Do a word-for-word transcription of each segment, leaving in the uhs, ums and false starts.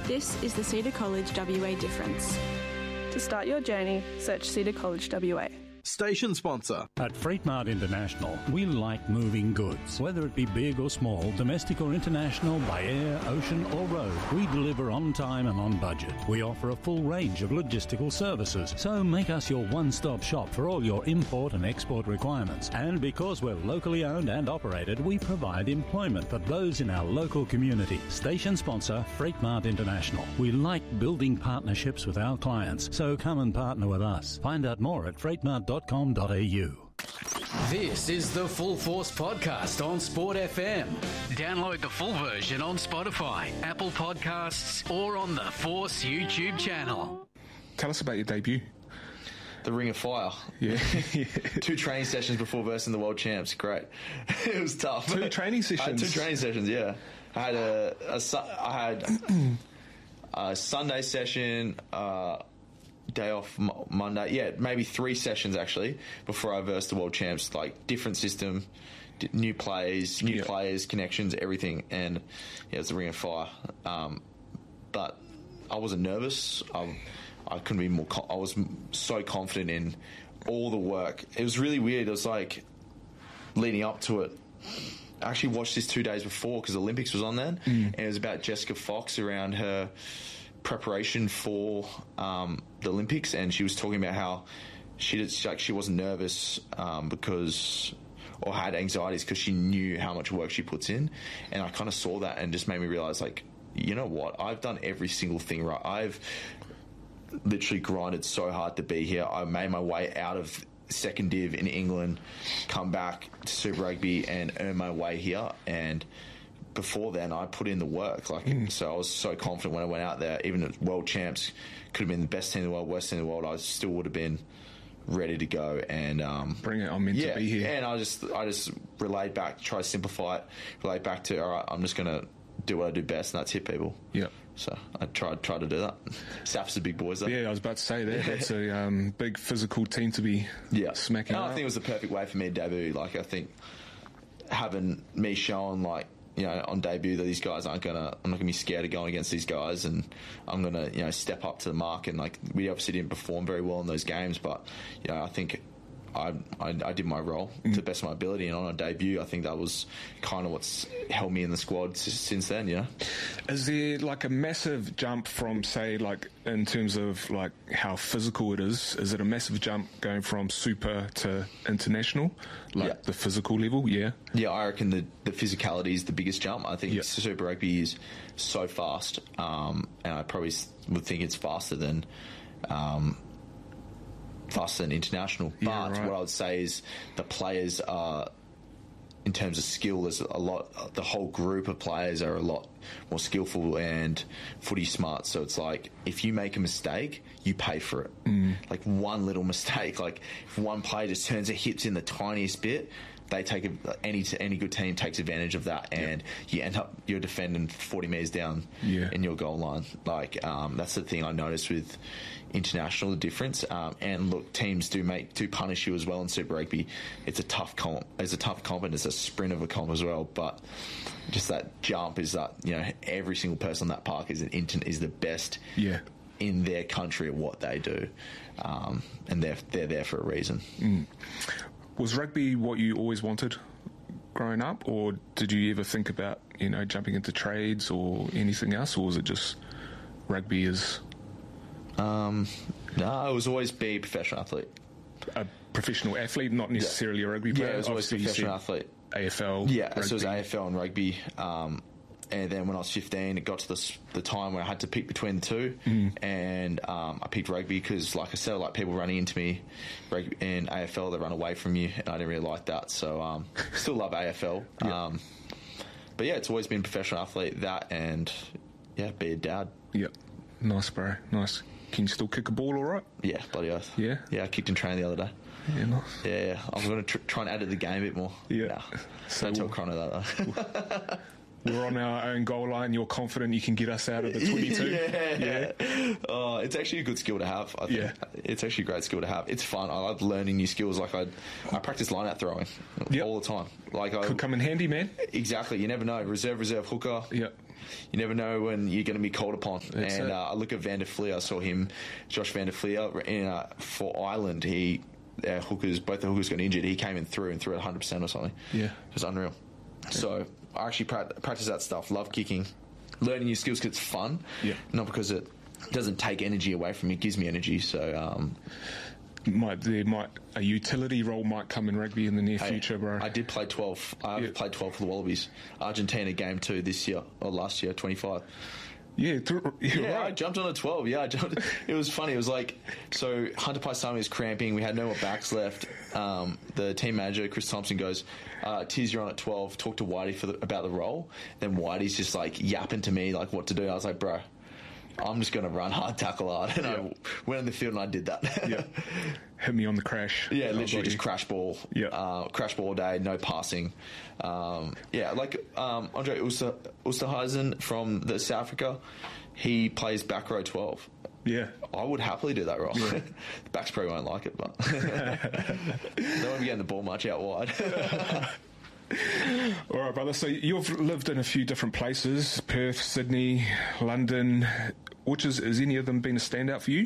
This is the Cedar College W A difference. To start your journey, search Cedar College W A. Station sponsor. At Freight Mart International, we like moving goods. Whether it be big or small, domestic or international, by air, ocean or road, we deliver on time and on budget. We offer a full range of logistical services, so make us your one-stop shop for all your import and export requirements. And because we're locally owned and operated, we provide employment for those in our local community. Station sponsor, Freight Mart International. We like building partnerships with our clients, so come and partner with us. Find out more at freight mart dot com dot a u. This is the Full Force Podcast on Sport F M. Download the full version on Spotify, Apple Podcasts, or on the Force YouTube channel. Tell us about your debut. The Ring of Fire. Yeah. Two training sessions before versing the world champs. Great. It was tough. Two training sessions? I had two training sessions, yeah. I had a, a I had a Sunday session, uh, day off Monday. Yeah, maybe three sessions actually before I versed the world champs. Like different system, new plays, new yeah. players, connections, everything. And yeah, it's the Ring of Fire. Um, but I wasn't nervous. I, I couldn't be more. I was so confident in all the work. It was really weird. It was like leading up to it. I actually watched this two days before because the Olympics was on then, mm. and it was about Jessica Fox around her preparation for um, the Olympics, and she was talking about how she did, like she wasn't nervous um, because or had anxieties because she knew how much work she puts in, and I kind of saw that and just made me realize, like, you know what, I've done every single thing right. I've literally grinded so hard to be here. I made my way out of second div in England, come back to Super Rugby and earn my way here, and before then I put in the work, like mm. so I was so confident when I went out there. Even at world champs, could have been the best team in the world, worst team in the world, I still would have been ready to go and um, bring it. I'm meant yeah, to be here. And I just I just relayed back, try to simplify it, relate back to, all right, I'm just gonna do what I do best, and that's hit people. Yeah. So I tried tried to do that. S A F's the big boys though. Yeah, I was about to say that. That's a um, big physical team to be yeah. smacking and out. I think it was the perfect way for me to debut. Like, I think having me showing, like, you know, on debut that these guys aren't gonna, I'm not gonna be scared of going against these guys, and I'm gonna, you know, step up to the mark. And like, we obviously didn't perform very well in those games, but you know, I think I I, I did my role mm. to the best of my ability, and on a debut, I think that was kind of what's held me in the squad since then. You know, is there like a massive jump from, say, like in terms of like how physical it is? Is it a massive jump going from super to international, like yeah. the physical level? Yeah, yeah, I reckon the the physicality is the biggest jump. I think yeah. Super Rugby is so fast, um, and I probably would think it's faster than. Um, faster than international, but yeah, right. what I would say is the players are, in terms of skill, there's a lot, the whole group of players are a lot more skillful and footy smart. So it's like, if you make a mistake, you pay for it. Mm. Like one little mistake, like if one player just turns their hips in the tiniest bit, they take a, any any good team takes advantage of that, and yep. you end up you're defending forty metres down yeah. in your goal line. Like um, that's the thing I noticed with international, the difference. Um, and look, teams do make do punish you as well in Super Rugby. It's a tough comp. It's a tough comp, and it's a sprint of a comp as well. But just that jump is that, you know, every single person on that park is an inter- is the best. Yeah. in their country at what they do, um, and they're they're there for a reason. Mm. Was rugby what you always wanted growing up, or did you ever think about, you know, jumping into trades or anything else, or was it just rugby is? Um, no, it was always be a professional athlete. A professional athlete, not necessarily yeah. a rugby player. Yeah, it was always a professional athlete. A F L. Yeah, rugby. So it was A F L and rugby. Um, and then when I was fifteen, it got to the, the time where I had to pick between the two, mm. and um, I picked rugby because, like I said, like people running into me, rugby and A F L, they run away from you, and I didn't really like that. So um, still love A F L. Yeah. Um, but yeah, it's always been professional athlete, that, and yeah, be a dad. Yep. Nice, bro. Nice. Can you still kick a ball all right? Yeah, bloody oath. Yeah? Yeah, I kicked in training the other day. Yeah, nice. Yeah, yeah. I'm going to tr- try and add to the game a bit more. Yeah. Nah, so don't tell Connor that, though. We're on our own goal line. You're confident you can get us out of the twenty-two? yeah. yeah. Oh, it's actually a good skill to have, I think. Yeah. It's actually a great skill to have. It's fun. I love learning new skills. Like, I I practice line-out throwing yep. all the time. Like, I, could come in handy, man. Exactly. You never know. Reserve, reserve, hooker. Yep. you never know when you're going to be called upon. That's and it. uh, I look at Van der Fleer. I saw him, Josh Van der Fleer, in, uh, for Ireland. He, uh, hookers, both the hookers got injured. He came in through and threw at one hundred percent or something. Yeah. It was unreal. Yeah. So I actually pra- practice that stuff. Love kicking, learning new skills because it's fun. Yeah. Not because it doesn't take energy away from me. It gives me energy. So. Um, Might there might a utility role might come in rugby in the near Hey, future, bro. I did play twelve. I Yeah. played twelve for the Wallabies. Argentina game two this year or last year, twenty-five. Yeah, th- you're Yeah, I right. jumped on a twelve. Yeah, I jumped. It was funny. It was like, so Hunter Paisami was cramping. We had no more backs left. Um, the team manager, Chris Thompson, goes, uh, Tiz, you're on at twelve. Talk to Whitey for the, about the role. Then Whitey's just like yapping to me like what to do. I was like, bro, I'm just going to run hard, tackle hard. And Yeah. I went on the field and I did that. Yeah. Hit me on the crash. Yeah, I literally got just you. crash ball. Yeah. Uh, crash ball all day, no passing. Um, yeah, like um, Andre Oster- Osterhuizen from the South Africa, he plays back row twelve. Yeah. I would happily do that role. The backs probably won't like it, but they won't be getting the ball much out wide. All right, brother. So you've lived in a few different places: Perth, Sydney, London. Which is, has any of them been a standout for you?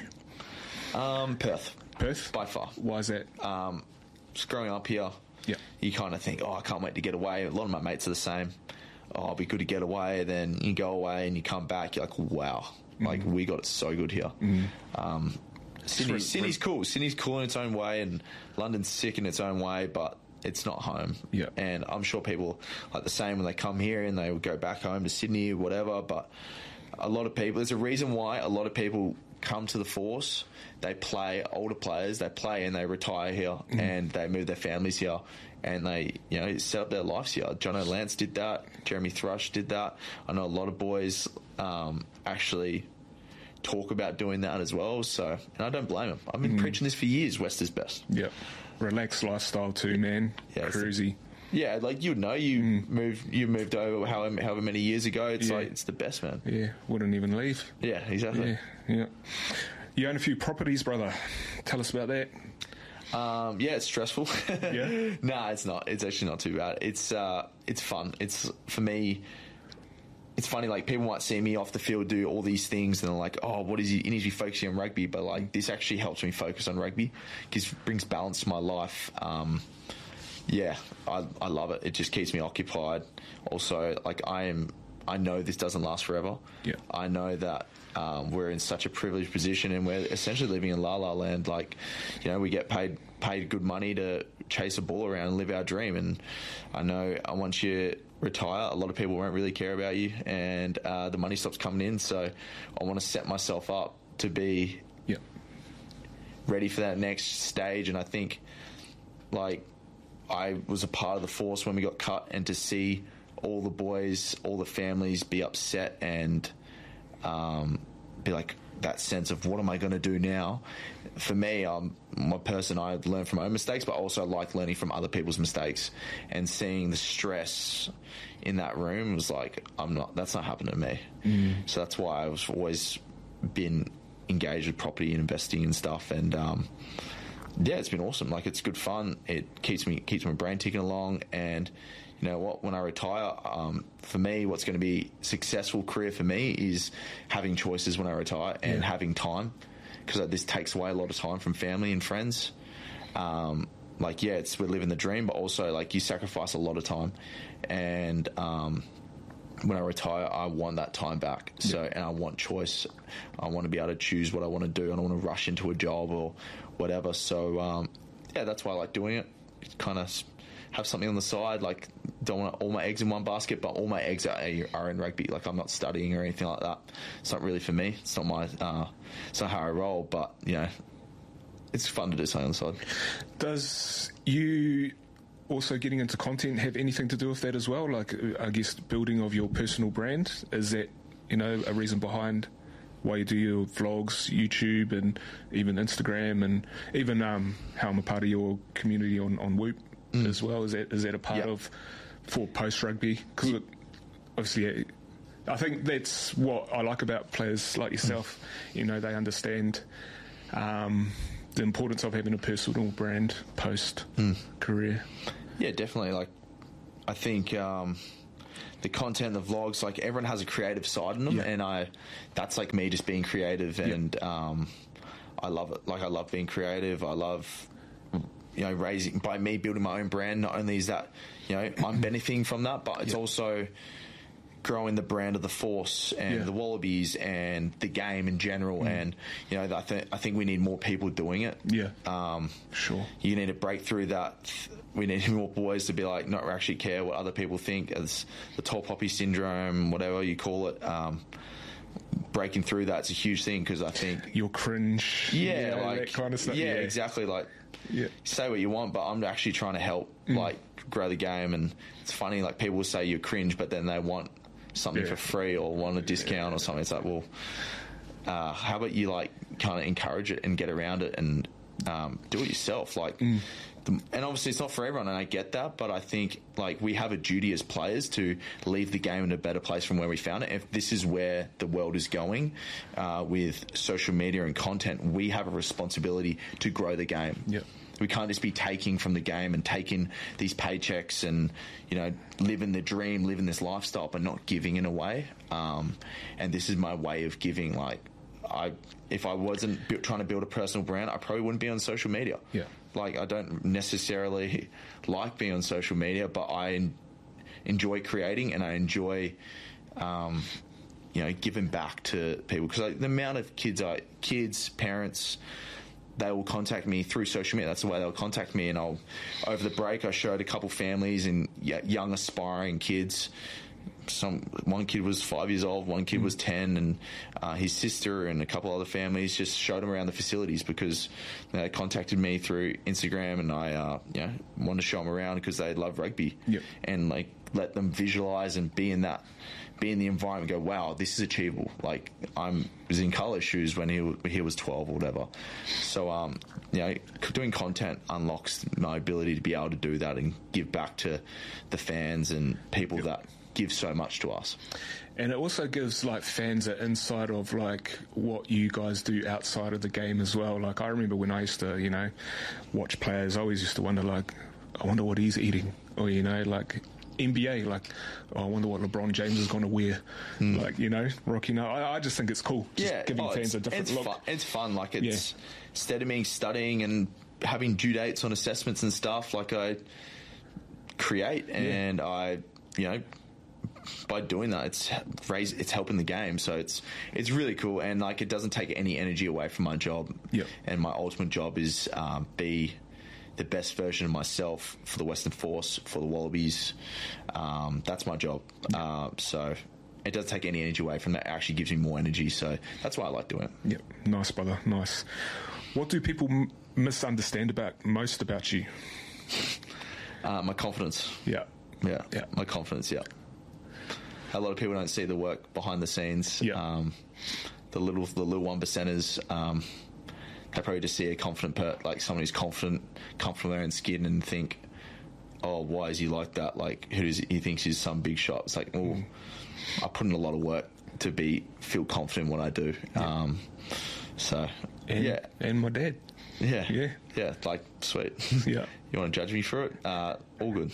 um, Perth, Perth, by far. Why is that? Um, just growing up here, Yeah. you kind of think, oh, I can't wait to get away. A lot of my mates are the same. Oh, it'll be good to get away. Then you go away and you come back, you're like, wow, like we got it so good here. Um, Sydney, re- Sydney's cool. Sydney's cool in its own way, and London's sick in its own way, but it's not home. Yeah. And I'm sure people like the same when they come here and they will go back home to Sydney or whatever, but a lot of people, there's a reason why a lot of people come to the Force. They play, older players, they play and they retire here and they move their families here and they, you know, set up their lives here. Jono Lance did that. Jeremy Thrush did that. I know a lot of boys um, actually talk about doing that as well. So, and I don't blame them. I've been preaching this for years. West is best. Yeah. Relaxed lifestyle too, man. Yeah, it's the- Cruisy. Yeah, like you know, you moved, you moved over however, however many years ago. It's Yeah. like it's the best, man. Yeah. Wouldn't even leave. Yeah, exactly. Yeah. Yeah. You own a few properties, brother. Tell us about that. Um, yeah, it's stressful. Yeah? Nah, it's not. It's actually not too bad. It's uh, it's fun. It's for me. It's funny. Like people might see me off the field do all these things, and they're like, "Oh, what is he? He needs to be focusing on rugby." But like, this actually helps me focus on rugby because it brings balance to my life. Um, yeah, I I love it. It just keeps me occupied. Also, like I am. I know this doesn't last forever. Yeah. I know that um, we're in such a privileged position and we're essentially living in La La Land. Like, you know, we get paid paid good money to chase a ball around and live our dream. And I know uh, once you retire, a lot of people won't really care about you and uh, the money stops coming in. So I want to set myself up to be Yeah. ready for that next stage. And I think, like, I was a part of the Force when we got cut, and to see all the boys, all the families be upset and um, be like that sense of what am I going to do now? For me, I'm my person. I learn from my own mistakes, but also I like learning from other people's mistakes and seeing the stress in that room was like, I'm not. That's not happening to me. Mm. So that's why I've always been engaged with property and investing and stuff. And um, yeah, it's been awesome. Like, it's good fun. It keeps me keeps my brain ticking along. And you know what? When I retire, um, for me, what's going to be a successful career for me is having choices when I retire and Yeah. having time, because this takes away a lot of time from family and friends. Um, like, yeah, it's we're living the dream, but also like you sacrifice a lot of time. And um, when I retire, I want that time back. So, and I want choice. I want to be able to choose what I want to do. I don't want to rush into a job or whatever. So, um, yeah, that's why I like doing it. Kind of have something on the side. Like, don't want all my eggs in one basket, but all my eggs are, are in rugby. Like, I'm not studying or anything like that. It's not really for me. It's not my. Uh, it's not how I roll. But you know, it's fun to do something on the side. Does you also getting into content have anything to do with that as well? Like, I guess building of your personal brand, is that, you know, a reason behind why you do your vlogs, YouTube, and even Instagram, and even um, how I'm a part of your community on, on Whoop mm. as well? Is that is that a part yep. of for post rugby? Because obviously, I think that's what I like about players like yourself. Mm. You know, they understand Um, the importance of having a personal brand post mm. career. Yeah, definitely. Like, I think um, the content, the vlogs, like everyone has a creative side in them, Yeah. and I, that's like me just being creative, and um, I love it. Like I love being creative. I love, you know, raising by me building my own brand. Not only is that, you know, I'm benefiting from that, but it's Yeah. also growing the brand of the Force and Yeah. the Wallabies and the game in general. Mm. And you know, I think I think we need more people doing it. Yeah. Um, Sure. You need to break through that. We need more boys to be like, not actually care what other people think, as the tall poppy syndrome, whatever you call it. Um, breaking through that's a huge thing, because I think Your cringe. yeah, like that kind of stuff. Yeah, exactly. Like, Yeah. say what you want, but I'm actually trying to help, Mm. like, grow the game. And it's funny, like, people will say you're cringe, but then they want something Yeah. for free or want a discount or something. It's like, well, uh, how about you, like, kind of encourage it and get around it and um, do it yourself? Like, Mm. the, and obviously it's not for everyone, and I get that, but I think, like, we have a duty as players to leave the game in a better place from where we found it. If this is where the world is going uh, with social media and content, we have a responsibility to grow the game. Yep. We can't just be taking from the game and taking these paychecks and, you know, living the dream, living this lifestyle, but not giving it away. Um, and this is my way of giving. Like, I, if I wasn't bu- trying to build a personal brand, I probably wouldn't be on social media. Yeah. Like, I don't necessarily like being on social media, but I en- enjoy creating, and I enjoy, um, you know, giving back to people. Because like, the amount of kids, I, kids, parents, they will contact me through social media. That's the way they'll contact me. And I'll, over the break, I showed a couple families and y- young aspiring kids. Some one kid was five years old, one kid was ten, and uh, his sister and a couple other families just showed them around the facilities because they contacted me through Instagram, and I, uh, you know, wanted to show them around because they love rugby. Yep. And like let them visualize and be in that, be in the environment. Go, wow, this is achievable. Like I'm was in Carlo's shoes when he w- he was twelve or whatever. So um, you know, doing content unlocks my ability to be able to do that and give back to the fans and people Yep. that give so much to us. And it also gives like fans an insight of like what you guys do outside of the game as well. Like I remember when I used to, you know, watch players, I always used to wonder like, I wonder what he's eating, or you know, like N B A, like oh, I wonder what LeBron James is going to wear, mm. like you know, rocking up. I, I just think it's cool, just yeah, giving oh, fans a different it's look. Fun. It's fun. Like it's Yeah. instead of me studying and having due dates on assessments and stuff, like I create and yeah. I, you know. By doing that, it's raise, it's helping the game, so it's it's really cool, and like it doesn't take any energy away from my job. Yep. And my ultimate job is um, be the best version of myself for the Western Force, for the Wallabies. Um, that's my job. Yep. Uh, so it doesn't take any energy away from that. It actually gives me more energy, so that's why I like doing it. Yep, nice, brother, nice. What do people m- misunderstand about most about you? Uh, my confidence. Yeah, yeah, yeah. My confidence. Yeah. A lot of people don't see the work behind the scenes. Yeah. Um, the little, the little one percenters, um, they probably just see a confident, per- like someone who's confident, comfortable in their own skin, and think, "Oh, why is he like that? Like, who does he thinks he's some big shot?" It's like, well, mm. I put in a lot of work to be feel confident in what I do. Yeah. Um, so, and, yeah, and my dad. Yeah, yeah, yeah. Like, sweet. Yeah. You want to judge me for it? Uh, all good.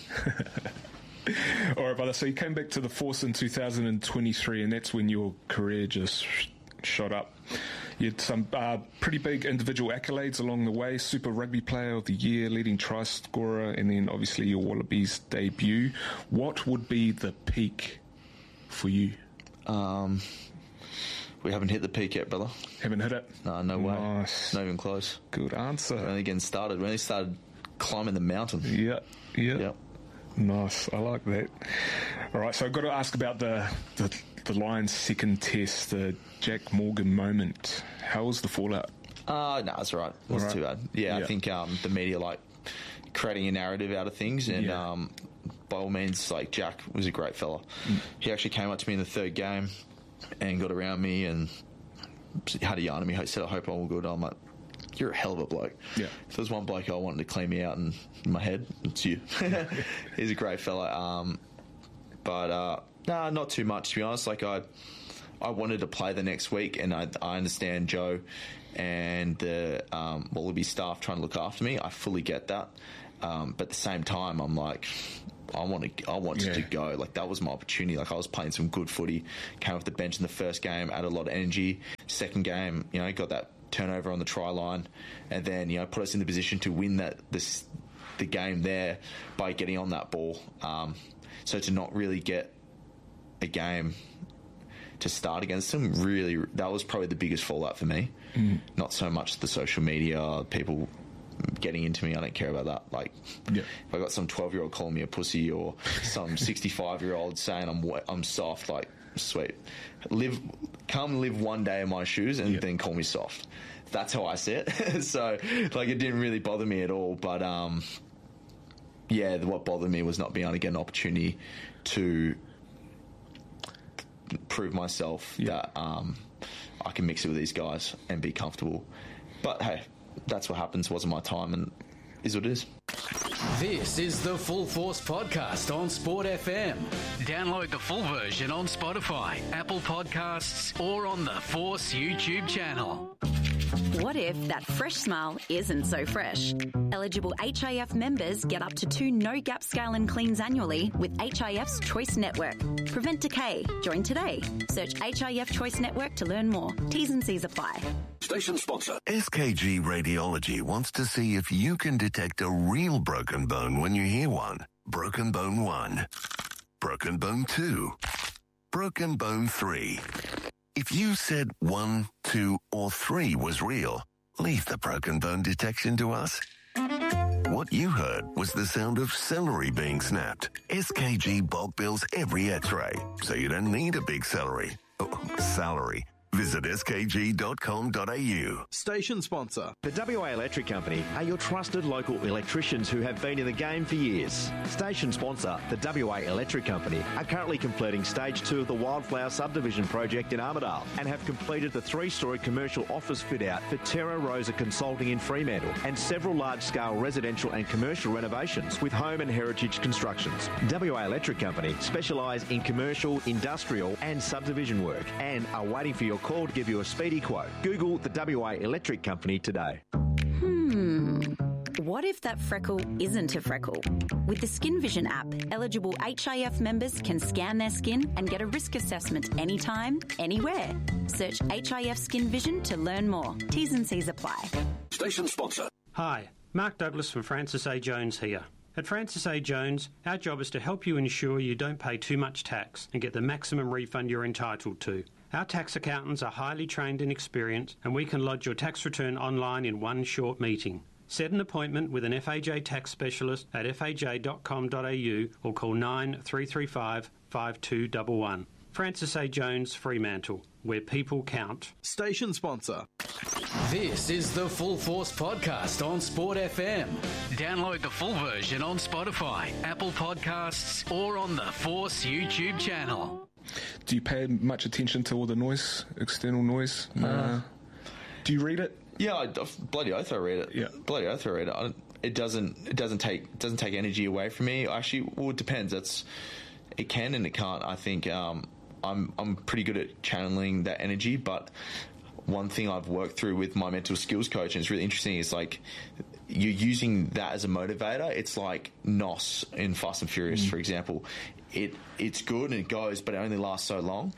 All right, brother. So you came back to the Force in two thousand twenty-three, and that's when your career just shot up. You had some uh, pretty big individual accolades along the way: Super Rugby Player of the Year, leading try scorer, and then obviously your Wallabies debut. What would be the peak for you? Um, we haven't hit the peak yet, brother. Haven't hit it? No, no way. Nice. Not even close. Good answer. We're only getting started. We only started climbing the mountain. Yeah, yeah. Yep. Nice, I like that. All right, so I've got to ask about the, the the Lions' second test, the Jack Morgan moment. How was the fallout? Uh, no, it's all right. It wasn't right. too bad. Yeah, yeah, I think um, the media like creating a narrative out of things, and yeah. um, by all means, like Jack was a great fella. Mm. He actually came up to me in the third game and got around me and had a yarn at me. He said, "I hope I'm all good." I'm like, "You're a hell of a bloke." Yeah. If there's one bloke I wanted to clean me out in, in my head, it's you. He's a great fella. Um, but uh, nah, not too much to be honest. Like I, I wanted to play the next week, and I, I understand Joe and the um, Wallaby staff trying to look after me. I fully get that. Um, but at the same time, I'm like, I wanted, I wanted Yeah. to go. Like, that was my opportunity. Like, I was playing some good footy, came off the bench in the first game, added a lot of energy. Second game, you know, got that turnover on the try line, and then, you know, put us in the position to win that this the game there by getting on that ball. Um, so to not really get a game to start against them, really, that was probably the biggest fallout for me. Mm. Not so much the social media, people getting into me, I don't care about that. Like, yeah. if I got some twelve-year-old calling me a pussy or some sixty-five-year-old saying I'm I'm soft, like, sweet. Live, come live one day in my shoes and yeah. then call me soft. That's how I see it. So, like, it didn't really bother me at all. But, um, yeah, what bothered me was not being able to get an opportunity to prove myself yeah. that um, I can mix it with these guys and be comfortable. But, hey, that's what happens. Wasn't my time, and is what it is. This is the Full Force Podcast on Sport F M. Download the full version on Spotify, Apple Podcasts, or on the Force YouTube channel. What if that fresh smile isn't so fresh? Eligible H I F members get up to two no-gap scale and cleans annually with H I F's Choice Network. Prevent decay. Join today. Search H I F Choice Network to learn more. T's and C's apply. Station sponsor. S K G Radiology wants to see if you can detect a real broken bone when you hear one. Broken bone one. Broken bone two. Broken bone three. If you said one, two, or three was real, leave the broken bone detection to us. What you heard was the sound of celery being snapped. S K G bulk bills every x-ray, so you don't need a big celery. Oh, salary. Visit s k g dot com dot a u. Station sponsor. The W A Electric Company are your trusted local electricians who have been in the game for years. Station sponsor, the W A Electric Company, are currently completing stage two of the Wildflower Subdivision project in Armidale and have completed the three-storey commercial office fit-out for Terra Rosa Consulting in Fremantle and several large-scale residential and commercial renovations with home and heritage constructions. W A Electric Company specialise in commercial, industrial and subdivision work and are waiting for your call to give you a speedy quote. Google the W A Electric Company today. Hmm. What if that freckle isn't a freckle? With the Skin Vision app, eligible H I F members can scan their skin and get a risk assessment anytime, anywhere. Search H I F Skin Vision to learn more. T's and C's apply. Station sponsor. Hi, Mark Douglas from Francis A. Jones here. At Francis A. Jones, our job is to help you ensure you don't pay too much tax and get the maximum refund you're entitled to. Our tax accountants are highly trained and experienced, and we can lodge your tax return online in one short meeting. Set an appointment with an F A J tax specialist at f a j dot com dot a u or call nine three three five, five two one one. Francis A. Jones, Fremantle, where people count. Station sponsor. This is the Full Force Podcast on Sport F M. Download the full version on Spotify, Apple Podcasts, or on the Force YouTube channel. Do you pay much attention to all the noise, external noise? Uh, uh, do you read it? Yeah, I, bloody oath I read it. Yeah, bloody oath I read it. I, it doesn't. It doesn't take. It doesn't take energy away from me. Actually, well, it depends. It's. It can and it can't. I think um, I'm. I'm pretty good at channeling that energy. But one thing I've worked through with my mental skills coach, and it's really interesting, is like you're using that as a motivator. It's like N O S in Fast and Furious, mm. for example. It it's good and it goes, but it only lasts so long.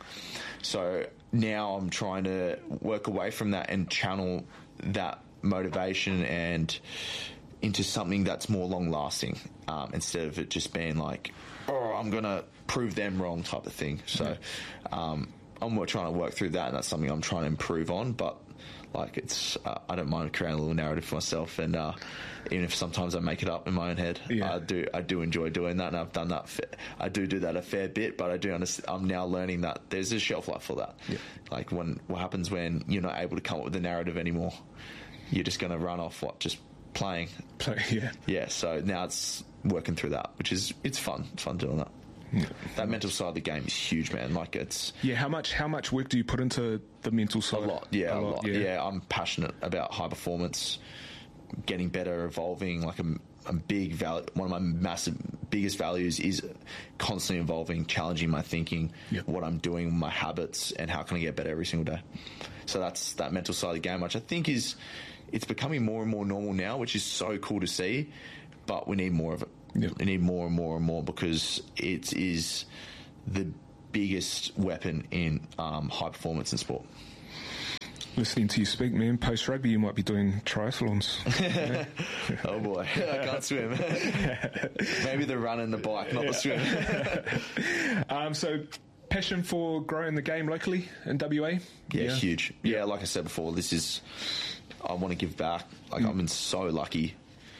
So now I'm trying to work away from that and channel that motivation and into something that's more long lasting, um, instead of it just being like, oh, I'm gonna prove them wrong type of thing. So um, I'm trying to work through that, and that's something I'm trying to improve on. But like it's, uh, I don't mind creating a little narrative for myself, and uh, even if sometimes I make it up in my own head, yeah. I do. I do enjoy doing that, and I've done that. Fa- I do do that a fair bit, but I do understand. I'm now learning that there's a shelf life for that. Yeah. Like when what happens when you're not able to come up with a narrative anymore, you're just going to run off what just playing. Play, yeah. Yeah. So now it's working through that, which is it's fun. It's fun doing that. Yeah. That mental side of the game is huge, man. Like it's yeah. How much how much work do you put into the mental side? A lot. Yeah, a, a lot. lot. Yeah. yeah, I'm passionate about high performance, getting better, evolving. Like a, a big value. One of my massive biggest values is constantly evolving, challenging my thinking, yep. what I'm doing, my habits, and how can I get better every single day. So that's that mental side of the game, which I think is it's becoming more and more normal now, which is so cool to see. But we need more of it. Yep. We need more and more and more because it is the biggest weapon in um, high performance in sport. Listening to you speak, man, post rugby you might be doing triathlons. Yeah. Oh boy, I can't swim. Maybe the run and the bike, not yeah. the swim. um, so, passion for growing the game locally in W A? Yeah, yeah. huge. Yeah. yeah, like I said before, this is, I want to give back. Like, mm. I've been so lucky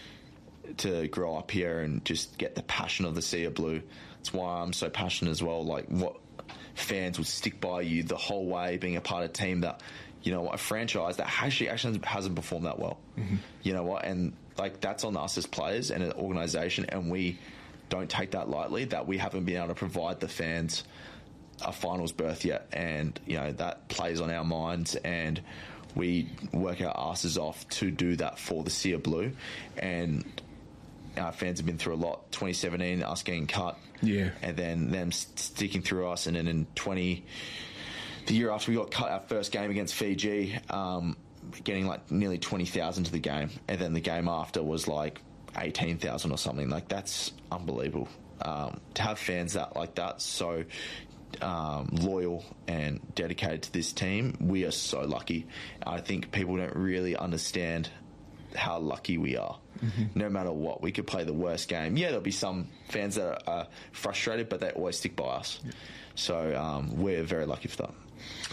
to grow up here and just get the passion of the Sea of Blue. That's why I'm so passionate as well. Like, what fans would stick by you the whole way, being a part of a team that, you know, a franchise that actually actually hasn't performed that well. Mm-hmm. You know what? And, like, that's on us as players and an organisation, and we don't take that lightly, that we haven't been able to provide the fans a finals berth yet. And, you know, that plays on our minds, and we work our asses off to do that for the Sea of Blue. And our fans have been through a lot. twenty seventeen, us getting cut. Yeah. And then them sticking through us. And then in twenty... the year after we got cut, our first game against Fiji, um, getting like nearly twenty thousand to the game. And then the game after was like eighteen thousand or something. Like, that's unbelievable. Um, to have fans that like that, so um, loyal and dedicated to this team, we are so lucky. I think people don't really understand how lucky we are. Mm-hmm. No matter what, we could play the worst game. Yeah, there'll be some fans that are uh, frustrated, but they always stick by us. Yeah. So um, we're very lucky for that.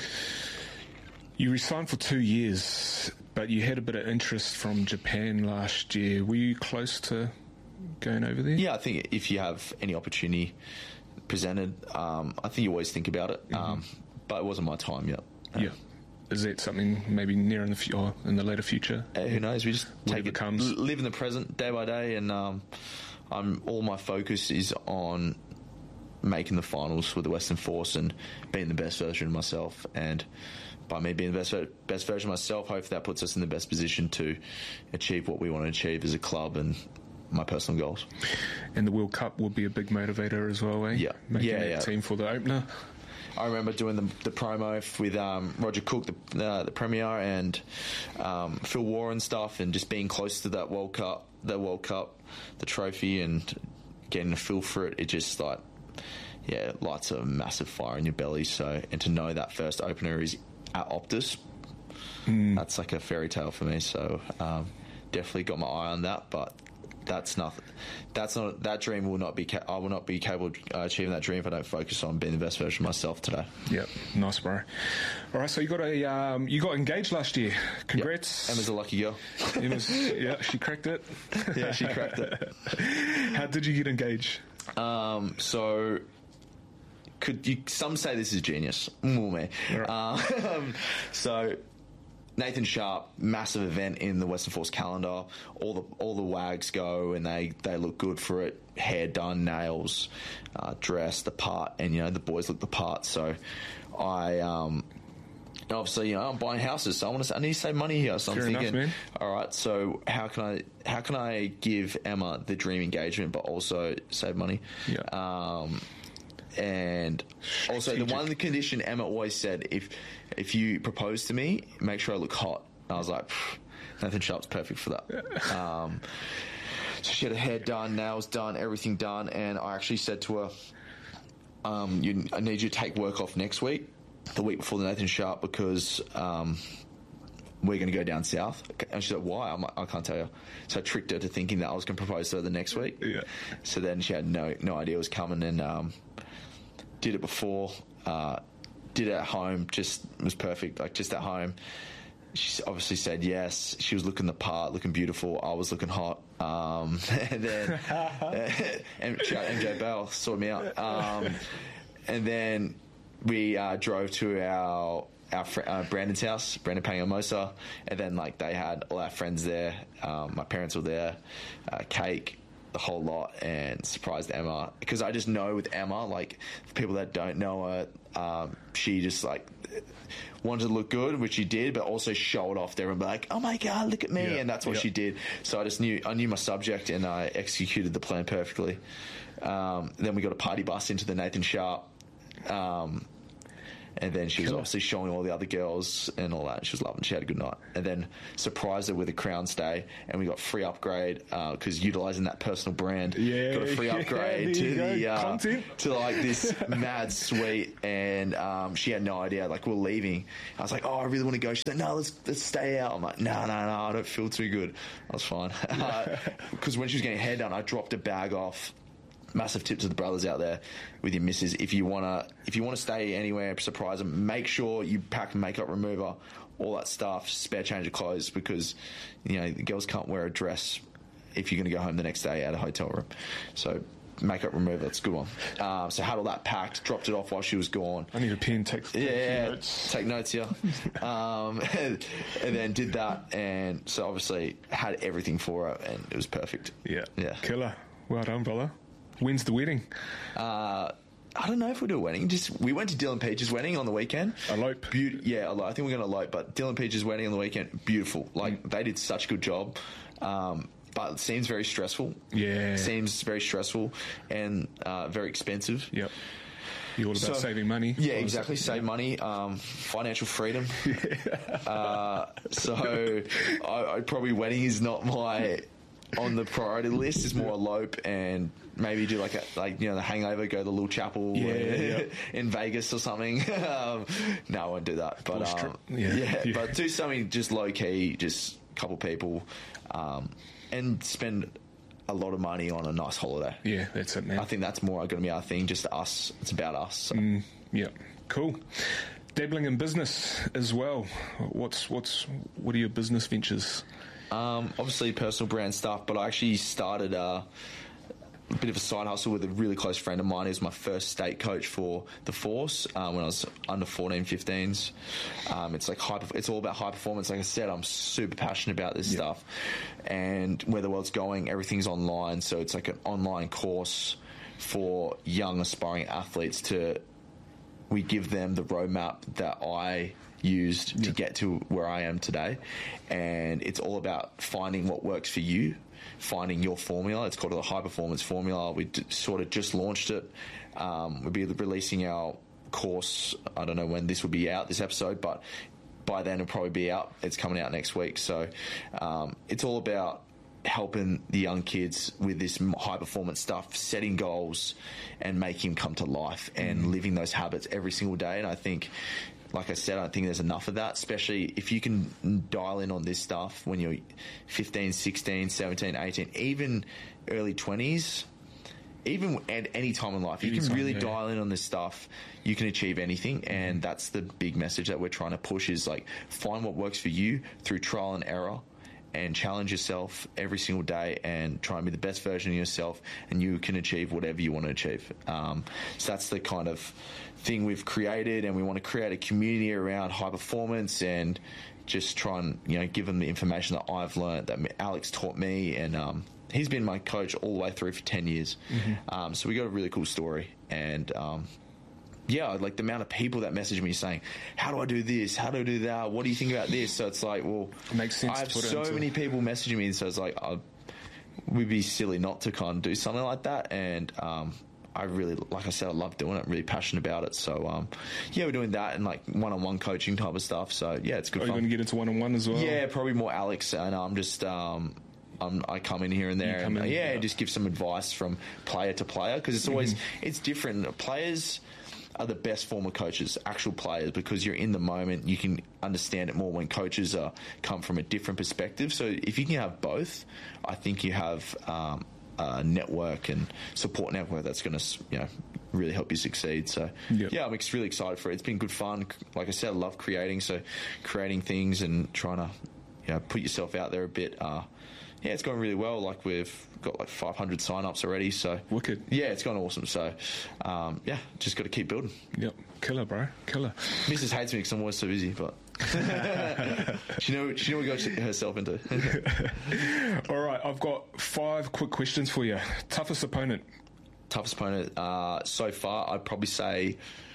You resigned for two years, but you had a bit of interest from Japan last year. Were you close to going over there? Yeah, I think if you have any opportunity presented, um, I think you always think about it. Mm-hmm. Um, but it wasn't my time yet. Uh, yeah. Is that something maybe near in the f- or in the later future? Uh, who knows? We just take it, comes. live in the present day by day, and um, I'm all my focus is on making the finals with the Western Force and being the best version of myself. And by me being the best best version of myself, hopefully that puts us in the best position to achieve what we want to achieve as a club and my personal goals. And the World Cup will be a big motivator as well, eh? Yeah, Making yeah, that yeah. team for the opener. I remember doing the, the promo with um, Roger Cook, the, uh, the Premier, and um, Phil Warren and stuff, and just being close to that World Cup, the World Cup, the trophy, and getting a feel for it. It just like, yeah, lights a massive fire in your belly. So, and to know that first opener is at Optus, mm. that's like a fairy tale for me. So, um, definitely got my eye on that, but. That's nothing. That's not that dream will not be. Ca- I will not be capable of uh, achieving that dream if I don't focus on being the best version of myself today. Yep, nice, bro. All right, so you got a um, you got engaged last year. Congrats. Yep. Emma's a lucky girl. Emma's, yeah, she cracked it. Yeah, she cracked it. How did you get engaged? Um, so. Could you? Some say this is genius. More me. Right. Um, so. Nathan Sharp, massive event in the Western Force calendar. All the all the wags go and they, they look good for it. Hair done, nails, uh, dressed the part, and you know the boys look the part. So I um, obviously you know I'm buying houses, so I want to I need to save money here. So I'm Fair thinking, enough, man. all right, so how can I how can I give Emma the dream engagement, but also save money? Yeah. Um, and also the one condition Emma always said, if if you propose to me, make sure I look hot. And I was like, Nathan Sharp's perfect for that. um, so she had her hair done, nails done, everything done, and I actually said to her, um, you, I need you to take work off next week, the week before the Nathan Sharp, because um, we're going to go down south. And she said, why? I'm like, I can't tell you. So I tricked her to thinking that I was going to propose to her the next week. Yeah. So then she had no no idea it was coming, and um, did it before, uh, did it at home, just was perfect, like just at home. She obviously said yes. She was looking the part, looking beautiful. I was looking hot. Um, and then M J Bell sorted me out. Um, and then we uh, drove to our our fr- uh, Brandon's house, Brandon Pangamosa, and then like they had all our friends there. Um, my parents were there, uh, cake, the whole lot, and surprised Emma, because I just know with Emma, like for people that don't know her, um, she just like wanted to look good, which she did, but also show it off there and be like, oh my god, look at me. Yeah, and that's what yeah. she did. So I just knew I knew my subject, and I executed the plan perfectly. Um, then we got a party bus into the Nathan Sharp, um, And then she was Killer. obviously showing all the other girls and all that. She was loving it. She had a good night. And then surprised her with a crown stay, and we got free upgrade because uh, utilising that personal brand. Yeah, got a free yeah, upgrade there you to go. the uh, Content. to like this mad suite, and um, she had no idea. Like, we're leaving. I was like, "Oh, I really want to go." She's like, "No, let's let's stay out." I'm like, "No, no, no, I don't feel too good." I was fine because when she was getting her hair done, I dropped a bag off. Massive tip to the brothers out there with your missus. If you wanna, if you wanna stay anywhere, surprise them. Make sure you pack makeup remover, all that stuff, spare change of clothes, because you know the girls can't wear a dress if you're gonna go home the next day at a hotel room. So makeup remover, that's a good one. Um, so had all that packed, dropped it off while she was gone. I need a pen. Take, take yeah, notes. Take notes here. um, and, and then did that, and so obviously had everything for her, and it was perfect. Yeah, yeah, killer. Well done, brother. When's the wedding? Uh, I don't know if we'll do a wedding. Just we went to Dylan Peach's wedding on the weekend. Elope. Be- yeah, I think we're going to elope. But Dylan Peach's wedding on the weekend, beautiful. Like mm. they did such a good job. Um, but it seems very stressful. Yeah, seems very stressful and uh, very expensive. Yep. You're all about so, saving money. Yeah, exactly. Save money, um, financial freedom. uh, so I, I probably wedding is not my. On the priority list is more elope and maybe do like a like you know the hangover, go to the little chapel yeah, in, yeah. in Vegas or something. um, no, I won't do that. But um, yeah. Yeah, yeah, but do something just low key, just a couple people, um, and spend a lot of money on a nice holiday. Yeah, that's it, man. I think that's more going to be our thing. Just us. It's about us. So. Mm, yeah, cool. Dabbling in business as well. What's what's what are your business ventures? Um, obviously personal brand stuff, but I actually started uh, a bit of a side hustle with a really close friend of mine. He was my first state coach for the Force um, when I was under fourteen, fifteens. Um, it's like high, it's all about high performance. Like I said, I'm super passionate about this yeah. stuff, and where the world's going, everything's online. So it's like an online course for young aspiring athletes to. We give them the roadmap that I used yeah. to get to where I am today, and it's all about finding what works for you, finding your formula. It's called the High Performance Formula. We d- sort of just launched it. Um, we'll be releasing our course. I don't know when this will be out, this episode, but by then it'll probably be out. It's coming out next week. So um, it's all about helping the young kids with this high performance stuff, setting goals and making them come to life and mm. living those habits every single day. And I think, like I said, I don't think there's enough of that, especially if you can dial in on this stuff when you're fifteen, sixteen, seventeen, eighteen, even early twenties, even at any time in life. You can really yeah. dial in on this stuff. You can achieve anything, and that's the big message that we're trying to push is like find what works for you through trial and error. And challenge yourself every single day and try and be the best version of yourself, and you can achieve whatever you want to achieve. Um, so that's the kind of thing we've created, and we want to create a community around high performance and just try and, you know, give them the information that I've learned, that Alex taught me, and um, he's been my coach all the way through for ten years. Mm-hmm. Um, so we got a really cool story, and um, yeah, like the amount of people that message me saying, how do I do this? How do I do that? What do you think about this? So it's like, well, it makes sense. I have to put so it into... many people messaging me, so it's like, I'd, we'd be silly not to kind of do something like that. And um, I really, like I said, I love doing it. I'm really passionate about it. So um, yeah, we're doing that and like one-on-one coaching type of stuff. So yeah, it's good Are fun. you going to get into one-on-one as well? Yeah, probably more Alex, and I'm just... Um, I'm, I come in here and there and in, yeah, yeah, just give some advice from player to player, because it's always, mm-hmm. it's different. Players are the best form of coaches, actual players, because you're in the moment. You can understand it more when coaches are come from a different perspective. So if you can have both, I think you have um, a network and support network that's going to, you know, really help you succeed. So yep. yeah, I'm ex- really excited for it. It's been good fun. Like I said, I love creating. So creating things and trying to, you know, put yourself out there a bit. Uh, yeah, it's going really well. Like we've got like five hundred sign-ups already. So wicked. Yeah, it's gone awesome. So um, yeah, just got to keep building. Yep, killer, bro, killer. Missus hates me because I'm always so busy, but she know she know what got herself into. All right, I've got five quick questions for you. Toughest opponent? Toughest opponent uh, so far, I'd probably say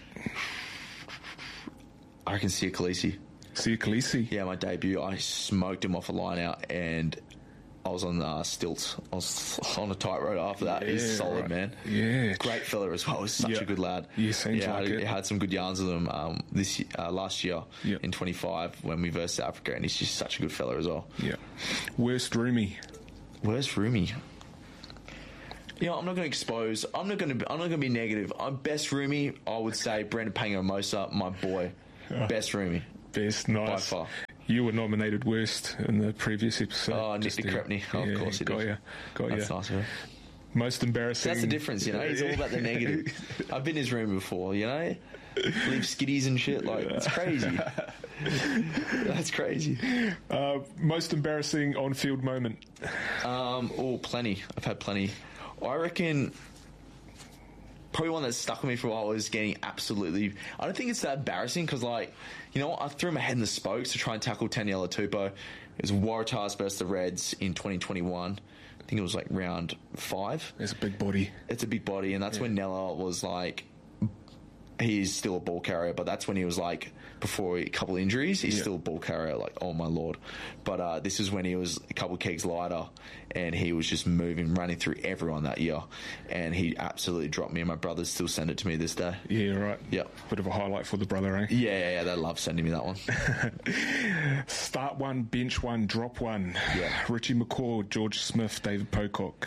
I reckon Sia Khaleesi. Sia Khaleesi? Yeah, my debut, I smoked him off a line out, and I was on uh, stilts. I was on a tightrope after that. Yeah, He's solid, right. man. Yeah. Great fella as well. He's such Yeah. a good lad. Yeah, seems yeah, like I, it. I had some good yarns with him um, this uh, last year Yeah. in twenty-five when we versed South Africa, and he's just such a good fella as well. Yeah. Worst roomie? Where's Roomie? You know, I'm not going to expose. I'm not going to. I'm not going to be negative. I'm best roomie. I would say Brendan Pangamosa, my boy. Best roomie. Best, nice. By far. You were nominated worst in the previous episode. Oh, Nick Just de to- Crepney. Oh, yeah, of course he got did. you. Got That's you. nice of him. Most embarrassing. That's the difference, you know. He's all about the negative. I've been in his room before, you know. Leave skitties and shit. Like, it's crazy. That's crazy. Uh, most embarrassing on-field moment? Um, oh, plenty. I've had plenty. I reckon probably one that stuck with me for a while was getting absolutely... I don't think it's that embarrassing because, like, you know what? I threw my head in the spokes to try and tackle Taniela Tupou. It was Waratahs versus the Reds in twenty twenty-one. I think it was, like, round five. It's a big body. It's a big body, and that's Yeah. when Nella was, like... He's still a ball carrier, but that's when he was like, before a couple injuries, he's Yeah. still a ball carrier, like, oh my lord. But uh, this is when he was a couple kegs lighter, and he was just moving, running through everyone that year, and he absolutely dropped me, and my brothers still send it to me this day. Yeah, right. Yep. Bit of a highlight for the brother, eh? Yeah, yeah, yeah, they love sending me that one. Start one, bench one, drop one. Yeah. Richie McCaw, George Smith, David Pocock.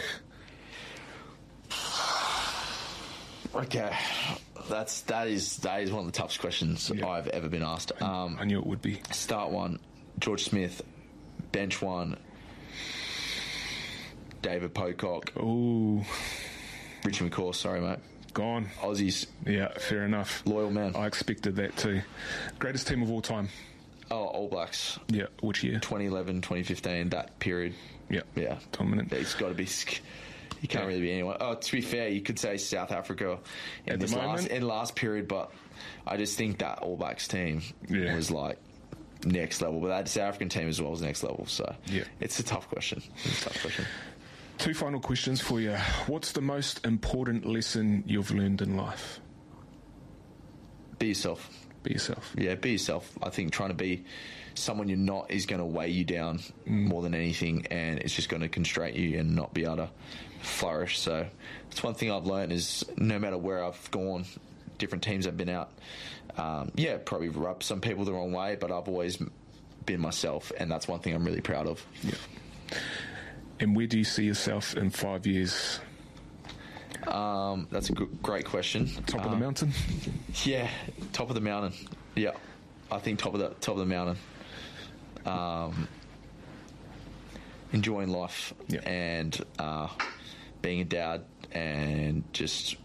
Okay, that's that is that is one of the toughest questions Yeah. I've ever been asked. Um, I knew it would be. Start one, George Smith. Bench one, David Pocock. Oh, Richie McCaw, sorry mate. gone. Aussies, Yeah, fair enough. loyal man. I expected that too. Greatest team of all time? Oh, All Blacks, Yeah, which year? twenty eleven, twenty fifteen, that period. Yeah, Yeah, dominant. it's got to be. You can't Yeah. really be anyone. Oh, to be fair, you could say South Africa in At the this last moment? in last period, but I just think that All Blacks team Yeah. was like next level. But that South African team as well was next level. So Yeah. it's a tough question. It's a tough question. Two final questions for you. What's the most important lesson you've learned in life? Be yourself. Be yourself. Yeah, be yourself. I think trying to be someone you're not is going to weigh you down more than anything, and it's just going to constrain you and not be able to flourish. So that's one thing I've learned is no matter where I've gone, different teams I've been out, um, yeah, probably rubbed some people the wrong way, but I've always been myself, and that's one thing I'm really proud of. Yeah. And where do you see yourself in five years? Um, that's a g- great question. Top of the Um, mountain? Yeah, top of the mountain. Yeah, I think top of the top of the mountain. Um, enjoying life Yeah. and uh, being a dad and just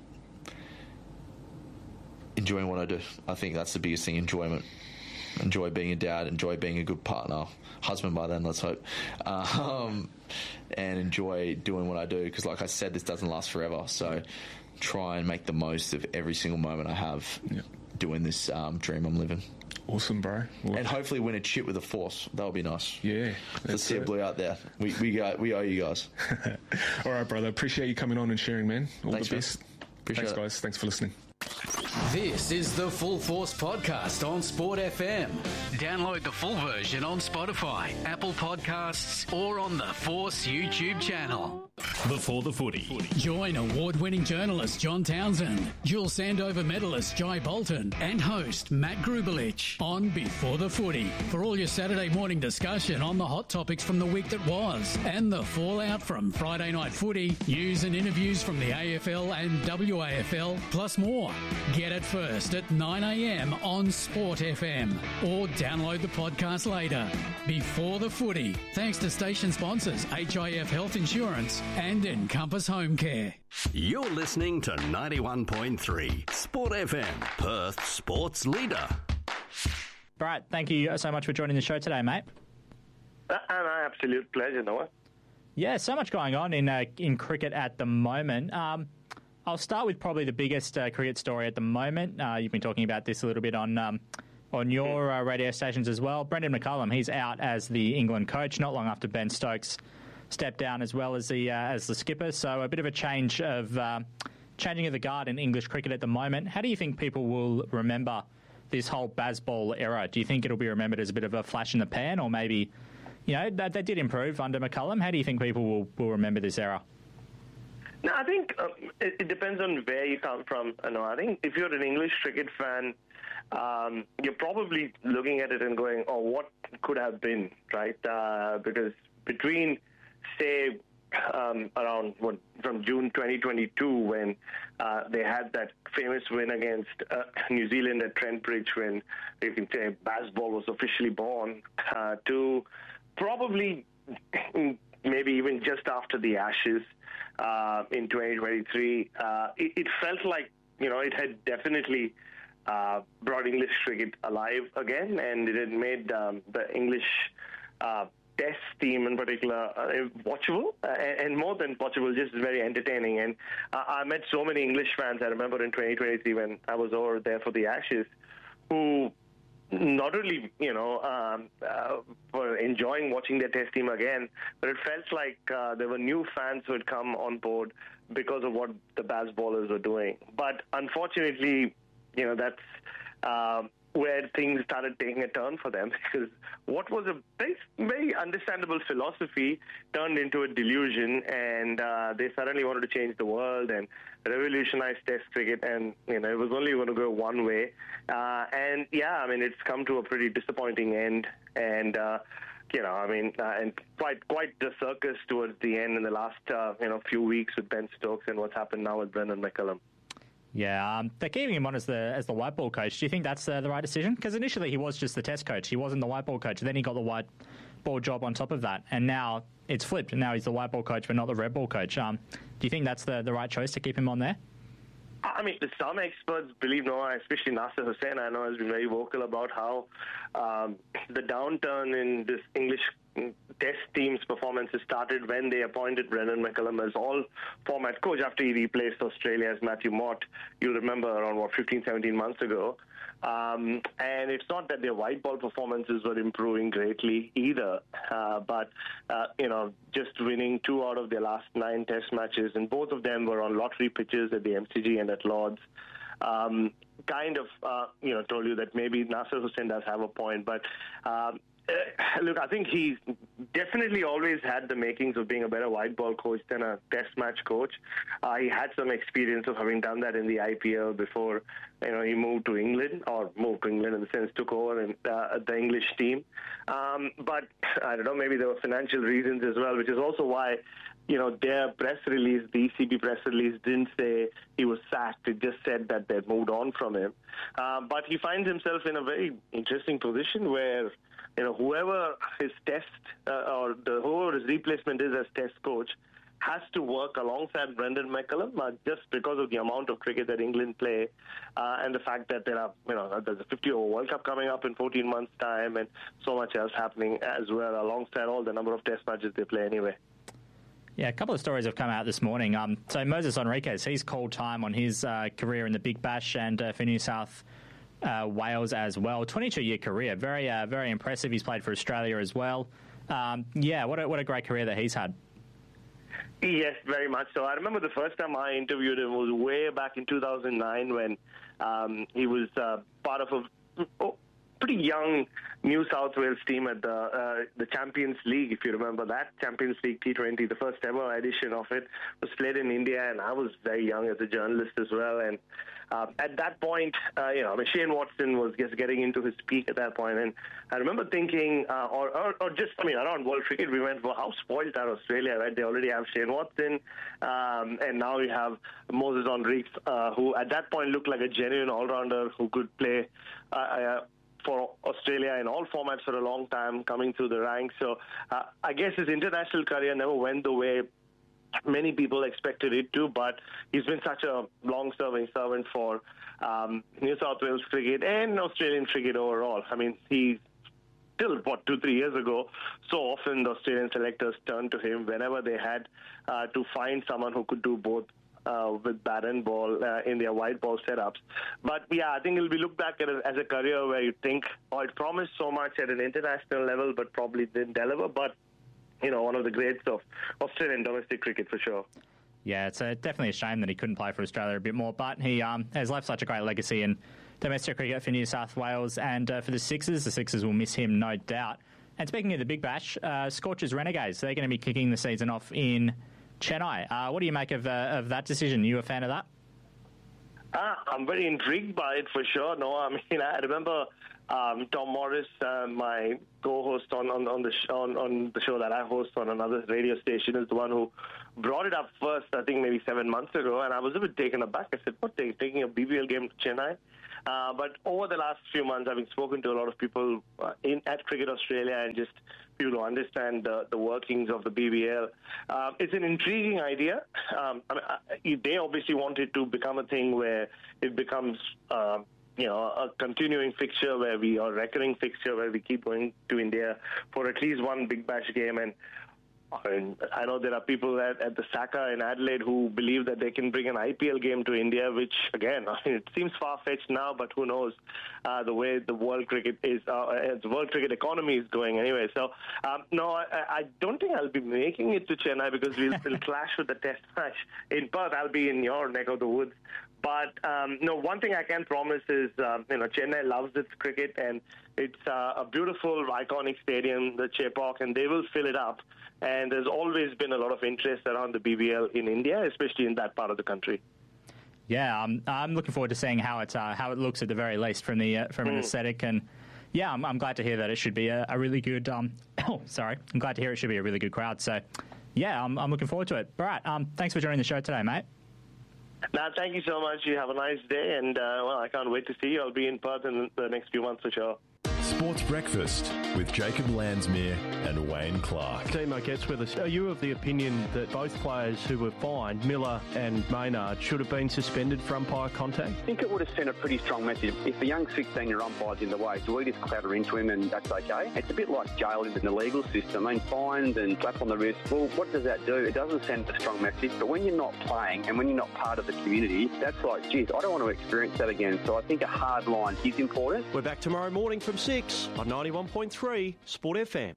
enjoying what I do. I think that's the biggest thing. Enjoyment. Enjoy being a dad. Enjoy being a good partner, husband by then. Let's hope. Um, and enjoy doing what I do because, like I said, this doesn't last forever. So try and make the most of every single moment I have Yeah. doing this um, dream I'm living. Awesome, bro. Well, And hopefully win a chip with the Force. That would be nice. yeah. Let's that's see a it. blue out there. We we got we owe you guys. All right, brother. Appreciate you coming on and sharing, man. All Thanks, the man. best. Appreciate Thanks, it. guys. Thanks for listening. This is the Full Force Podcast on Sport F M. Download the full version on Spotify, Apple Podcasts, or on the Force YouTube channel. Before the footy. Join award-winning journalist John Townsend, dual Sandover medalist Jai Bolton, and host Matt Grubelich on Before the Footy for all your Saturday morning discussion on the hot topics from the week that was and the fallout from Friday night footy, news and interviews from the A F L and W A F L, plus more. Get it first at nine a.m. on Sport F M or download the podcast later. Before the Footy, thanks to station sponsors H I F Health Insurance and Encompass Home Care. You're listening to ninety-one point three Sport F M, Perth sports leader. Brad, thank you so much for joining the show today, mate. Uh, an absolute pleasure, Noah. Yeah, so much going on in uh, in cricket at the moment. Um, I'll start with probably the biggest uh, cricket story at the moment. Uh, you've been talking about this a little bit on um, on your uh, radio stations as well. Brendan McCullum, he's out as the England coach not long after Ben Stokes stepped down as well as the uh, as the skipper. So a bit of a change of uh, changing of the guard in English cricket at the moment. How do you think people will remember this whole Bazball era? Do you think it'll be remembered as a bit of a flash in the pan, or maybe you know, they, they did improve under McCullum. How do you think people will, will remember this era? No, I think uh, it, it depends on where you come from. You know, I think if you're an English cricket fan, um, you're probably looking at it and going, oh, what could have been, right? Uh, because between, say, um, around what, from June twenty twenty-two, when uh, they had that famous win against uh, New Zealand at Trent Bridge, when you can say Bazball was officially born, uh, to probably maybe even just after the Ashes, Uh, in twenty twenty-three, uh, it, it felt like, you know, it had definitely uh, brought English cricket alive again, and it had made um, the English uh, Test team in particular uh, watchable, uh, and, and more than watchable, just very entertaining. And uh, I met so many English fans, I remember in twenty twenty-three when I was over there for the Ashes, who not only, you know, um, uh, were enjoying watching their Test team again, but it felt like uh, there were new fans who had come on board because of what the Bazballers were doing. But unfortunately, you know, that's uh, where things started taking a turn for them, because what was a very, very understandable philosophy turned into a delusion, and uh, they suddenly wanted to change the world and revolutionize Test cricket, and, you know, it was only going to go one way. Uh, and, yeah, I mean, it's come to a pretty disappointing end, and, uh, you know, I mean, uh, and quite quite the circus towards the end in the last, uh, you know, few weeks with Ben Stokes and what's happened now with Brendan McCullum. Yeah, um, they're keeping him on as the as the white ball coach. Do you think that's uh, the right decision? Because initially he was just the Test coach. He wasn't the white ball coach. Then he got the white ball job on top of that. And now it's flipped. And now he's the white ball coach, but not the red ball coach. Um, do you think that's the, the right choice to keep him on there? I mean, some experts believe, no, especially Nasser Hussain, I know, has been very vocal about how um, the downturn in this English Test team's performances started when they appointed Brendan McCullum as all-format coach after he replaced Australia's Matthew Mott. You'll remember around, what, fifteen, seventeen months ago. Um, and it's not that their white ball performances were improving greatly either, uh, but, uh, you know, just winning two out of their last nine Test matches, and both of them were on lottery pitches at the M C G and at Lord's, um, kind of, uh, you know, told you that maybe Nasser Hussain does have a point, but... Um, Uh, look, I think he's definitely always had the makings of being a better white ball coach than a Test match coach. Uh, he had some experience of having done that in the I P L before, you know, he moved to England, or moved to England in the sense took over in, uh, the English team. Um, but I don't know, maybe there were financial reasons as well, which is also why, you know, their press release, the E C B press release, didn't say he was sacked. It just said that they'd moved on from him. Uh, but he finds himself in a very interesting position where, you know, whoever his test uh, or the, whoever his replacement is as Test coach has to work alongside Brendan McCullum, uh, just because of the amount of cricket that England play, uh, and the fact that there are, you know, there's a fifty over World Cup coming up in fourteen months' time, and so much else happening as well, alongside all the number of Test matches they play anyway. Yeah, a couple of stories have come out this morning. Um, so Moses Enriquez, he's called time on his uh, career in the Big Bash and uh, for New South Uh, Wales as well. twenty-two year career, very uh, very impressive. He's played for Australia as well. Um, yeah, what a, what a great career that he's had. Yes, very much so. I remember the first time I interviewed him was way back in two thousand nine when um, he was uh, part of a oh, pretty young New South Wales team at the uh, the Champions League, if you remember that. Champions League T twenty, the first ever edition of it, was played in India, and I was very young as a journalist as well. And Uh, at that point, uh, you know, I mean, Shane Watson was just getting into his peak at that point, and I remember thinking, uh, or, or, or just, I mean, around World Cricket, we went, well, how spoiled are Australia, right? They already have Shane Watson, um, and now you have Moses Enriquez, uh, who at that point looked like a genuine all-rounder who could play uh, uh, for Australia in all formats for a long time, coming through the ranks. So uh, I guess his international career never went the way many people expected it to, but he's been such a long-serving servant for um, New South Wales cricket and Australian cricket overall. I mean, he still, what, two, three years ago, so often the Australian selectors turned to him whenever they had uh, to find someone who could do both uh, with bat and ball uh, in their white ball setups. But, yeah, I think it'll be looked back at it as a career where you think, oh, it promised so much at an international level, but probably didn't deliver. But you know, one of the greats of Australian domestic cricket for sure. Yeah, it's a, definitely a shame that he couldn't play for Australia a bit more, but he um, has left such a great legacy in domestic cricket for New South Wales and uh, for the Sixers. The Sixers will miss him, no doubt. And speaking of the Big Bash, uh, Scorchers Renegades, they're going to be kicking the season off in Chennai. Uh, what do you make of, uh, of that decision? You a fan of that? Uh, I'm very intrigued by it for sure. No, I mean, I remember um, Tom Morris, uh, my co-host on, on, on, the sh- on, on the show that I host on another radio station, is the one who brought it up first, I think maybe seven months ago, and I was a bit taken aback. I said, what, they're taking a B B L game to Chennai? Uh, but over the last few months, I've been spoken to a lot of people uh, in at Cricket Australia and just people who understand uh, the workings of the B B L. Uh, it's an intriguing idea. Um, I mean, they obviously want it to become a thing where it becomes, uh, you know, a continuing fixture where we are a recurring fixture where we keep going to India for at least one Big Bash game. And I mean, I know there are people at, at the Saka in Adelaide who believe that they can bring an I P L game to India, which, again, I mean, it seems far-fetched now, but who knows uh, the way the world cricket is, uh, the world cricket economy is going anyway. So, um, no, I, I don't think I'll be making it to Chennai because we'll, we'll clash with the test match in Perth. I'll be in your neck of the woods. But, um, no, one thing I can promise is, um, you know, Chennai loves its cricket, and it's uh, a beautiful, iconic stadium, the Chepauk, and they will fill it up. And there's always been a lot of interest around the B B L in India, especially in that part of the country. Yeah, um, I'm looking forward to seeing how it uh, how it looks at the very least from the uh, from an mm. aesthetic, and yeah, I'm, I'm glad to hear that it should be a, a really good. Um, oh, sorry, I'm glad to hear it should be a really good crowd. So, yeah, I'm, I'm looking forward to it. Bharat, um, thanks for joining the show today, mate. No, thank you so much. You have a nice day, and uh, well, I can't wait to see you. I'll be in Perth in the next few months for sure. Sports Breakfast with Jacob Landsmere and Wayne Clark. Timo gets with us. Are you of the opinion that both players who were fined, Miller and Maynard, should have been suspended for umpire contact? I think it would have sent a pretty strong message. If a young sixteen-year umpire's in the way, do we just clatter into him and that's okay? It's a bit like jail in the legal system. I mean, fines and slap on the wrist. Well, what does that do? It doesn't send a strong message. But when you're not playing and when you're not part of the community, that's like, geez, I don't want to experience that again. So I think a hard line is important. We're back tomorrow morning from six on ninety-one point three Sport F M.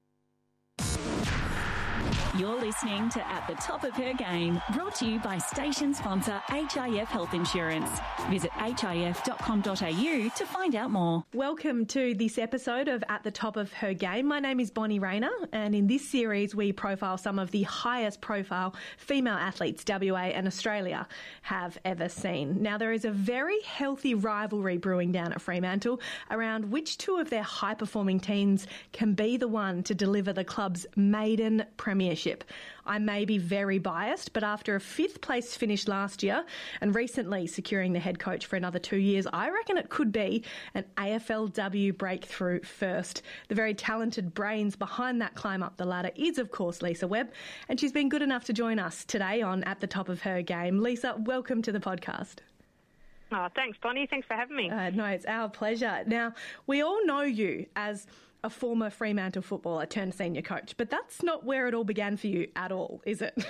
You're listening to At the Top of Her Game, brought to you by station sponsor H I F Health Insurance. Visit H I F dot com dot A U to find out more. Welcome to this episode of At the Top of Her Game. My name is Bonnie Rayner, and in this series we profile some of the highest profile female athletes W A and Australia have ever seen. Now, there is a very healthy rivalry brewing down at Fremantle around which two of their high-performing teams can be the one to deliver the club's maiden premiership. I may be very biased, but after a fifth place finish last year and recently securing the head coach for another two years, I reckon it could be an A F L W breakthrough first. The very talented brains behind that climb up the ladder is, of course, Lisa Webb, and she's been good enough to join us today on At the Top of Her Game. Lisa, welcome to the podcast. Oh, thanks, Bonnie. Thanks for having me. Uh, no, it's our pleasure. Now, we all know you as a former Fremantle footballer turned senior coach, but that's not where it all began for you at all, is it?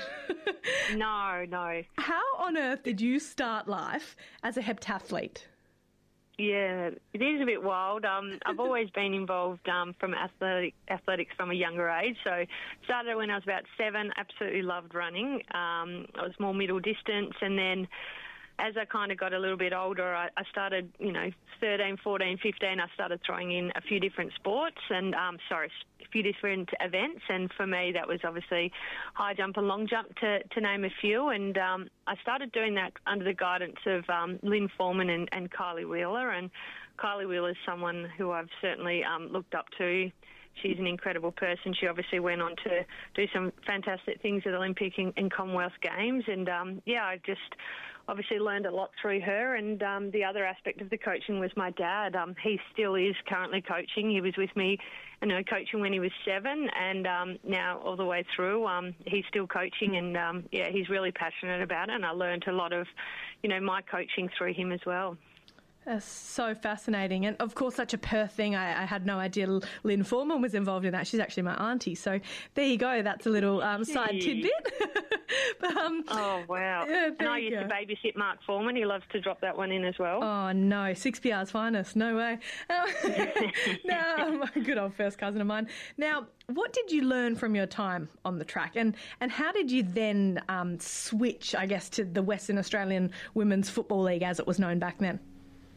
No, no. How on earth did you start life as a heptathlete? Yeah, it is a bit wild. Um, I've always been involved um, from athletic, athletics from a younger age. So started when I was about seven, absolutely loved running. Um, I was more middle distance, and then as I kind of got a little bit older, I, I started, you know, thirteen, fourteen, fifteen, I started throwing in a few different sports and, um, sorry, a few different events. And for me, that was obviously high jump and long jump, to, to name a few. And um, I started doing that under the guidance of um, Lynn Foreman and, and Kylie Wheeler. And Kylie Wheeler is someone who I've certainly um, looked up to. She's an incredible person. She obviously went on to do some fantastic things at Olympic and, and Commonwealth Games. And, um, yeah, I just obviously learned a lot through her. And um, the other aspect of the coaching was my dad. Um, he still is currently coaching. He was with me, you know, coaching when he was seven, and um, now all the way through, um, he's still coaching. And, um, yeah, he's really passionate about it. And I learned a lot of, you know, my coaching through him as well. That's so fascinating. And, of course, such a Perth thing. I, I had no idea Lynn Foreman was involved in that. She's actually my auntie. So there you go. That's a little um, side tidbit. but, um, oh, wow. Yeah, and I used go. to babysit Mark Foreman. He loves to drop that one in as well. Oh, no. six P R's finest. No way. No, good old first cousin of mine. Now, what did you learn from your time on the track? And, and how did you then um, switch, I guess, to the Western Australian Women's Football League as it was known back then?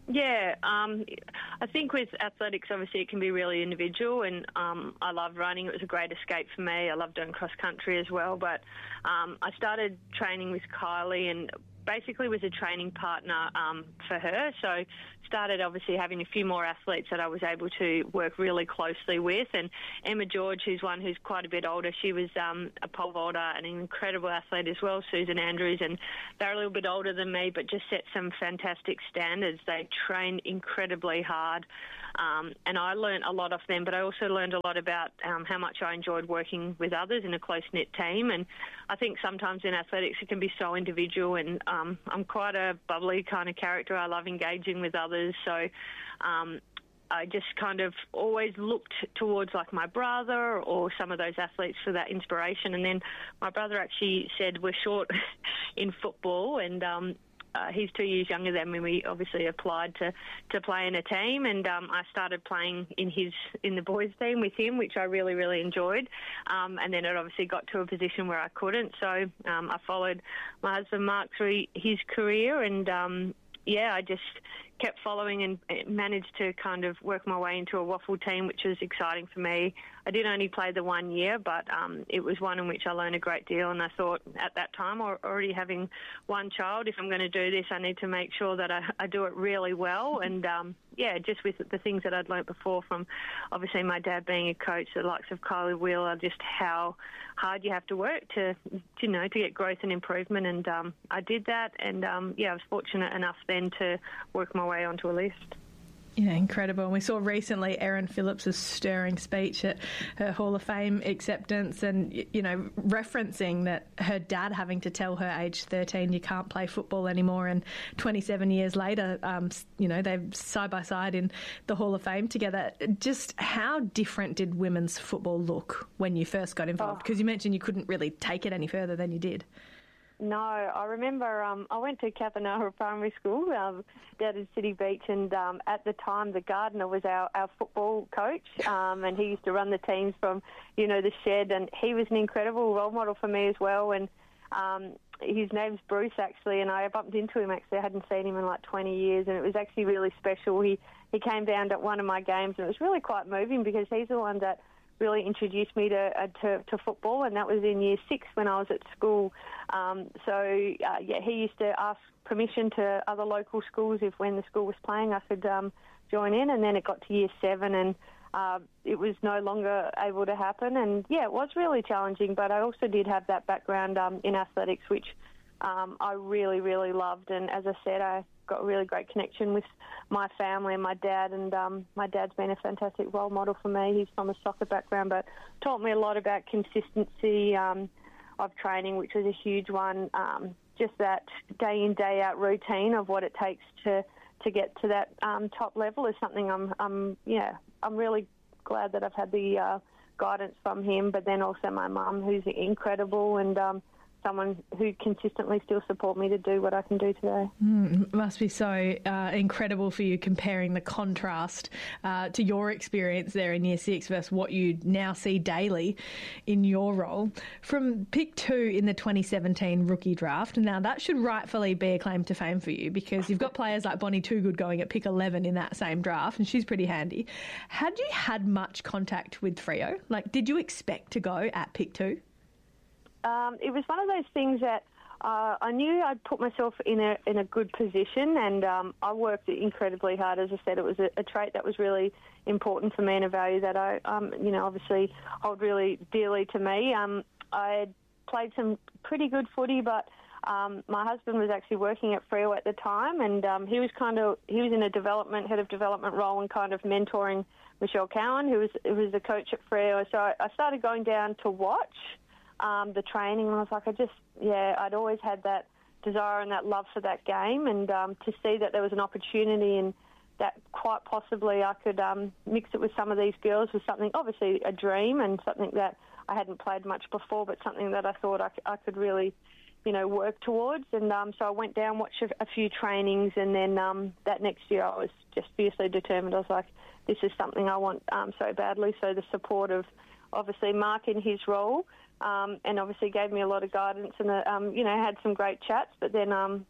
Yeah, um, I think with athletics, obviously, it can be really individual, and um, I love running. It was a great escape for me. I love doing cross country as well, but um, I started training with Kylie and basically was a training partner um, for her. So started obviously having a few more athletes that I was able to work really closely with. And Emma George, who's one who's quite a bit older, she was um, a pole vaulter and an incredible athlete as well, Susan Andrews, and they're a little bit older than me, but just set some fantastic standards. They trained incredibly hard. Um, and I learned a lot off them, but I also learned a lot about um, how much I enjoyed working with others in a close-knit team. And I think sometimes in athletics it can be so individual, and um, I'm quite a bubbly kind of character. I love engaging with others, so um, I just kind of always looked towards like my brother or some of those athletes for that inspiration. And then my brother actually said we're short in football, and um, Uh, he's two years younger than me. We obviously applied to, to play in a team, and um, I started playing in his in the boys' team with him, which I really, really enjoyed. Um, and then it obviously got to a position where I couldn't, so um, I followed my husband Mark through his career, and um, yeah, I just kept following and managed to kind of work my way into a waffle team, which was exciting for me. I did only play the one year, but um, it was one in which I learned a great deal, and I thought at that time, already having one child, if I'm going to do this, I need to make sure that I, I do it really well. And um, yeah, just with the things that I'd learnt before from obviously my dad being a coach, the likes of Kylie Wheeler, just how hard you have to work to, you know, to get growth and improvement. And um, I did that, and um, yeah, I was fortunate enough then to work my way onto a list. Yeah, incredible. And we saw recently Erin Phillips' stirring speech at her Hall of Fame acceptance, and, you know, referencing that her dad having to tell her age thirteen you can't play football anymore, and twenty-seven years later, um, you know, they're side by side in the Hall of Fame together. Just how different did women's football look when you first got involved? Because you mentioned you couldn't really take it any further than you did. No, I remember um, I went to Kathanara Primary School um, down in City Beach, and um, at the time the gardener was our, our football coach, um, and he used to run the teams from, you know, the shed, and he was an incredible role model for me as well. And um, his name's Bruce, actually, and I bumped into him, actually. I hadn't seen him in like twenty years, and it was actually really special. He, he came down to one of my games, and it was really quite moving because he's the one that really introduced me to, uh, to to football, and that was in year six when I was at school. Um, so, uh, yeah, he used to ask permission to other local schools if when the school was playing I could um, join in, and then it got to year seven and uh, it was no longer able to happen. And, yeah, it was really challenging, but I also did have that background um, in athletics, which um, I really, really loved. And as I said, I got a really great connection with my family and my dad, and um, my dad's been a fantastic role model for me. He's from a soccer background, but taught me a lot about consistency um, of training, which was a huge one. Um, just that day in, day out routine of what it takes to, to get to that um, top level is something I'm, I'm, yeah, I'm really glad that I've had the uh, guidance from him, but then also my mum, who's incredible, and um, someone who consistently still support me to do what I can do today. Mm, it must be so uh, incredible for you comparing the contrast uh, to your experience there in year six versus what you now see daily in your role. From pick two in the twenty seventeen rookie draft, now that should rightfully be a claim to fame for you because you've got players like Bonnie Toogood going at pick eleven in that same draft, and she's pretty handy. Had you had much contact with Freo? Like, did you expect to go at pick two? Um, it was one of those things that uh, I knew I'd put myself in a in a good position, and um, I worked incredibly hard. As I said, it was a, a trait that was really important for me and a value that I, um, you know, obviously hold really dearly to me. Um, I had played some pretty good footy, but um, my husband was actually working at Freo at the time, and um, he was kind of he was in a development head of development role and kind of mentoring Michelle Cowan, who was who was the coach at Freo. So I, I started going down to watch Um, the training, and I was like, I just, yeah, I'd always had that desire and that love for that game, and um, to see that there was an opportunity and that quite possibly I could um, mix it with some of these girls was something, obviously a dream and something that I hadn't played much before, but something that I thought I, I could really, you know, work towards. And um, so I went down, watched a, a few trainings, and then um, that next year I was just fiercely determined. I was like, this is something I want um, so badly. So the support of, obviously, Mark in his role, Um, and obviously gave me a lot of guidance and, uh, um, you know, had some great chats. But then, um,